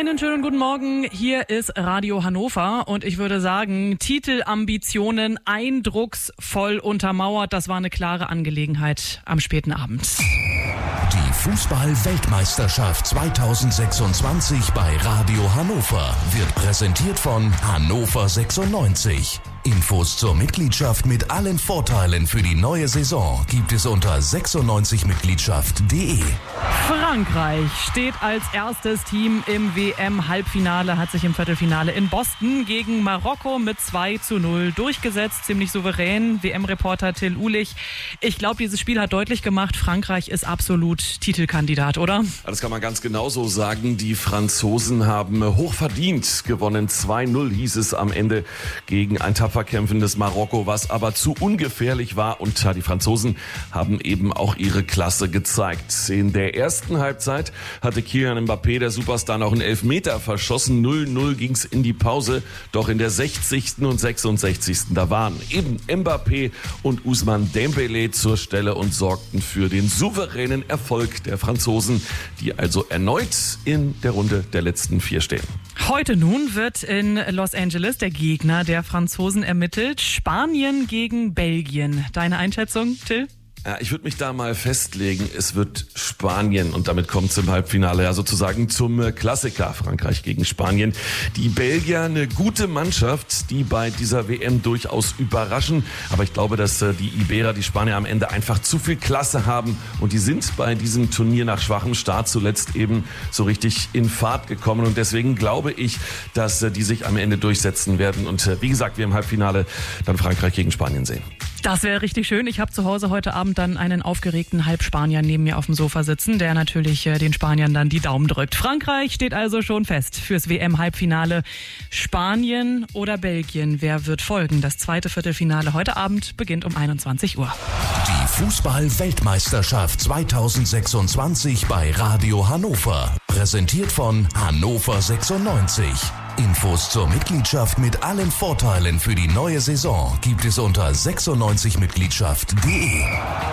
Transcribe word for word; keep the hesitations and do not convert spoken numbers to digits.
Einen schönen guten Morgen, hier ist Radio Hannover und ich würde sagen, Titelambitionen eindrucksvoll untermauert. Das war eine klare Angelegenheit am späten Abend. Die Fußball-Weltmeisterschaft zweitausendsechsundzwanzig bei Radio Hannover wird präsentiert von Hannover sechsundneunzig. Infos zur Mitgliedschaft mit allen Vorteilen für die neue Saison gibt es unter sechsundneunzig mitgliedschaft punkt de. Frankreich steht als erstes Team im W M-Halbfinale, hat sich im Viertelfinale in Boston gegen Marokko mit zwei zu null durchgesetzt, ziemlich souverän. W M-Reporter Till Uhlich, ich glaube, dieses Spiel hat deutlich gemacht, Frankreich ist absolut Titelkandidat, oder? Das kann man ganz genau so sagen. Die Franzosen haben hochverdient gewonnen. zwei null hieß es am Ende gegen ein tapfer kämpfendes Marokko, was aber zu ungefährlich war. Und die Franzosen haben eben auch ihre Klasse gezeigt. In der ersten Halbzeit hatte Kylian Mbappé, der Superstar, noch einen Elfmeter verschossen. null null ging's in die Pause. Doch in der sechzigsten und sechsundsechzigsten da waren eben Mbappé und Ousmane Dembélé zur Stelle und sorgten für den souveränen Erfolg der Franzosen, die also erneut in der Runde der letzten vier stehen. Heute nun wird in Los Angeles der Gegner der Franzosen ermittelt. Spanien gegen Belgien. Deine Einschätzung, Till? Ja, ich würde mich da mal festlegen, es wird Spanien und damit kommt es im Halbfinale ja sozusagen zum Klassiker Frankreich gegen Spanien. Die Belgier, eine gute Mannschaft, die bei dieser W M durchaus überraschen, aber ich glaube, dass die Iberer, die Spanier am Ende einfach zu viel Klasse haben und die sind bei diesem Turnier nach schwachem Start zuletzt eben so richtig in Fahrt gekommen und deswegen glaube ich, dass die sich am Ende durchsetzen werden und wie gesagt, wir im Halbfinale dann Frankreich gegen Spanien sehen. Das wäre richtig schön. Ich habe zu Hause heute Abend dann einen aufgeregten Halbspanier neben mir auf dem Sofa sitzen, der natürlich äh, den Spaniern dann die Daumen drückt. Frankreich steht also schon fest fürs W M-Halbfinale. Spanien oder Belgien, wer wird folgen? Das zweite Viertelfinale heute Abend beginnt um einundzwanzig Uhr. Die Fußball-Weltmeisterschaft zweitausendsechsundzwanzig bei Radio Hannover. Präsentiert von Hannover sechsundneunzig. Infos zur Mitgliedschaft mit allen Vorteilen für die neue Saison gibt es unter sechsundneunzig mitgliedschaft punkt de.